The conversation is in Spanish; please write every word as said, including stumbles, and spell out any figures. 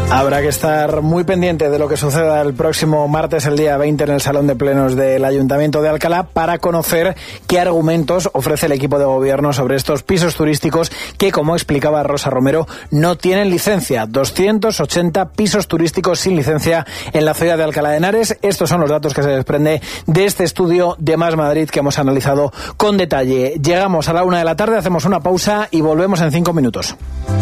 Habrá que estar muy pendiente de lo que suceda el próximo martes, el día veinte, en el Salón de Plenos del Ayuntamiento de Alcalá, para conocer qué argumentos ofrece el equipo de gobierno sobre estos pisos turísticos que, como explicaba Rosa Romero, no tienen licencia. doscientos ochenta pisos turísticos sin licencia en la ciudad de Alcalá de Henares. Estos son los datos que se desprende de este estudio de Más Madrid que hemos analizado con detalle. Llegamos a la una de la tarde, hacemos una pausa y volvemos en cinco minutos.